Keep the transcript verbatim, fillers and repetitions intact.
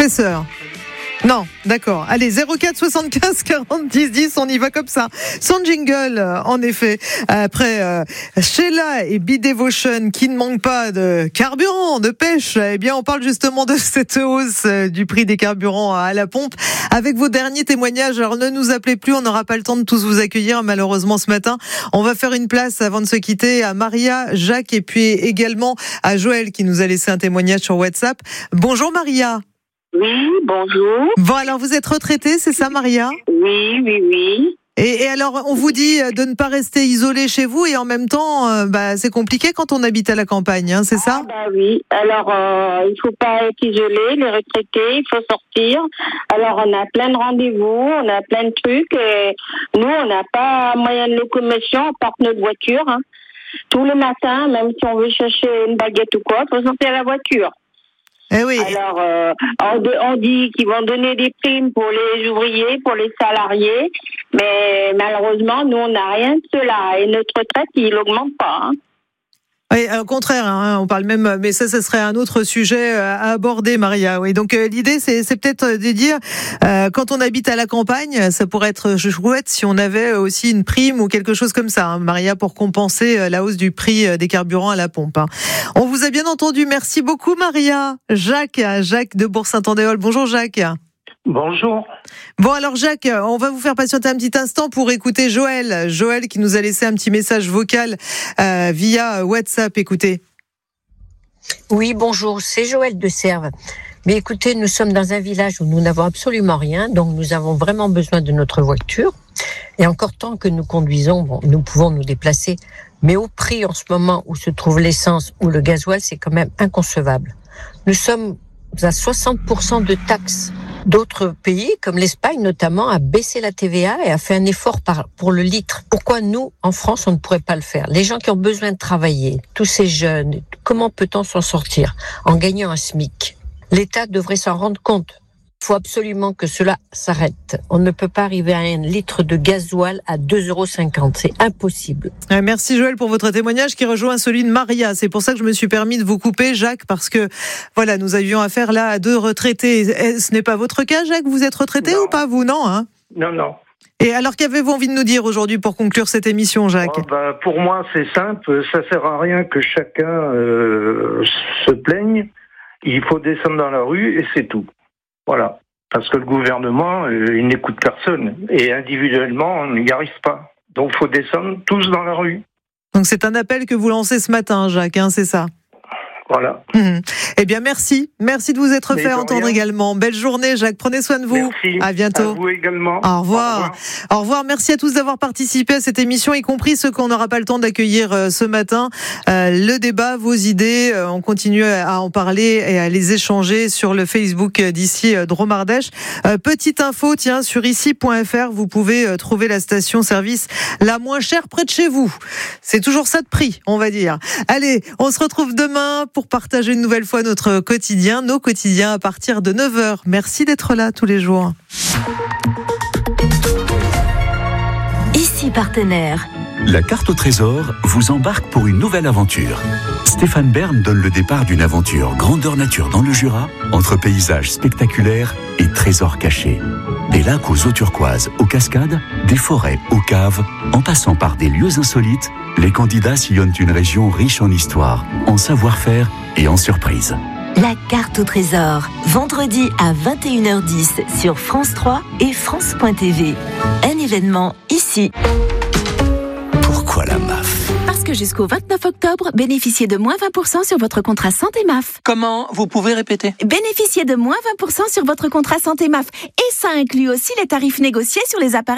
Spesseur. Non, d'accord. Allez, zéro quatre soixante-quinze quarante dix dix, on y va comme ça. Sans jingle, en effet. Après euh, Sheila et B-Devotion qui ne manquent pas de carburant, de pêche, eh bien, on parle justement de cette hausse du prix des carburants à la pompe. Avec vos derniers témoignages, alors ne nous appelez plus, on n'aura pas le temps de tous vous accueillir, malheureusement, ce matin. On va faire une place avant de se quitter à Maria, Jacques et puis également à Joël qui nous a laissé un témoignage sur WhatsApp. Bonjour Maria. Oui, bonjour. Bon, alors vous êtes retraitée, c'est ça, Maria ? Oui, oui, oui. Et, et alors, on vous dit de ne pas rester isolé chez vous et en même temps, euh, bah, c'est compliqué quand on habite à la campagne, hein, c'est ça ? Ah bah oui. Alors, euh, il faut pas être isolé, les retraités, il faut sortir. Alors, on a plein de rendez-vous, on a plein de trucs. Et nous, on n'a pas moyen de locomotion à part notre voiture. Hein. Tous les matins, même si on veut chercher une baguette ou quoi, il faut sortir à la voiture. Eh oui. Alors, euh, on, de, on dit qu'ils vont donner des primes pour les ouvriers, pour les salariés, mais malheureusement, nous, on n'a rien de cela. Et notre retraite, il n'augmente pas. Hein. Oui, au contraire, hein, on parle même, mais ça, ça serait un autre sujet à aborder, Maria. Oui, donc euh, l'idée, c'est, c'est peut-être de dire, euh, quand on habite à la campagne, ça pourrait être chouette si on avait aussi une prime ou quelque chose comme ça, hein, Maria, pour compenser la hausse du prix des carburants à la pompe. Hein. On vous a bien entendu. Merci beaucoup, Maria. Jacques, Jacques de Bourg-Saint-Andéol. Bonjour, Jacques. Bonjour. Bon, alors Jacques, on va vous faire patienter un petit instant pour écouter Joël. Joël qui nous a laissé un petit message vocal euh, via WhatsApp. Écoutez. Oui, bonjour, c'est Joël de Serves. Mais écoutez, nous sommes dans un village où nous n'avons absolument rien, donc nous avons vraiment besoin de notre voiture. Et encore tant que nous conduisons, bon, nous pouvons nous déplacer. Mais au prix en ce moment où se trouve l'essence ou le gasoil, c'est quand même inconcevable. Nous sommes à soixante pour cent de taxes. D'autres pays, comme l'Espagne notamment, a baissé la T V A et a fait un effort par, pour le litre. Pourquoi nous, en France, on ne pourrait pas le faire ? Les gens qui ont besoin de travailler, tous ces jeunes, comment peut-on s'en sortir ? En gagnant un SMIC. L'État devrait s'en rendre compte. Il faut absolument que cela s'arrête. On ne peut pas arriver à un litre de gasoil à deux euros cinquante. C'est impossible. Merci Joël pour votre témoignage qui rejoint celui de Maria. C'est pour ça que je me suis permis de vous couper, Jacques, parce que voilà, nous avions affaire là à deux retraités. Ce n'est pas votre cas, Jacques ? Vous êtes retraité non. ou pas, vous ? Non, hein ? Non, non. Et alors, qu'avez-vous envie de nous dire aujourd'hui pour conclure cette émission, Jacques ? Oh, bah, pour moi, c'est simple. Ça sert à rien que chacun euh, se plaigne. Il faut descendre dans la rue et c'est tout. Voilà. Parce que le gouvernement, euh, il n'écoute personne. Et individuellement, on n'y arrive pas. Donc, il faut descendre tous dans la rue. Donc, c'est un appel que vous lancez ce matin, Jacques, hein, c'est ça ? Voilà. Mmh. Eh bien, merci. Merci de vous être Mais fait entendre rien. également. Belle journée, Jacques. Prenez soin de vous. Merci. À bientôt. À vous également. Au revoir. Au revoir. Au revoir. Merci à tous d'avoir participé à cette émission, y compris ceux qu'on n'aura pas le temps d'accueillir euh, ce matin. Euh, le débat, vos idées, euh, on continue à en parler et à les échanger sur le Facebook d'ici euh, Dromardèche. Euh, petite info, tiens, sur ici point f r, vous pouvez euh, trouver la station-service la moins chère près de chez vous. C'est toujours ça de prix, on va dire. Allez, on se retrouve demain pour partager une nouvelle fois notre quotidien, nos quotidiens à partir de neuf heures. Merci d'être là tous les jours. Ici partenaire. La carte au trésor vous embarque pour une nouvelle aventure. Stéphane Bern donne le départ d'une aventure grandeur nature dans le Jura, entre paysages spectaculaires et trésors cachés. Des lacs aux eaux turquoises, aux cascades, des forêts aux caves, en passant par des lieux insolites, les candidats sillonnent une région riche en histoire, en savoir-faire et en surprises. La carte au trésor, vendredi à vingt et une heures dix sur France trois et France point T V. Un événement ici. Pourquoi la M A F ? Parce que jusqu'au vingt-neuf octobre, bénéficiez de moins vingt pour cent sur votre contrat santé M A F. Comment ? Vous pouvez répéter ? Bénéficiez de moins vingt pour cent sur votre contrat santé M A F. Et ça inclut aussi les tarifs négociés sur les appareils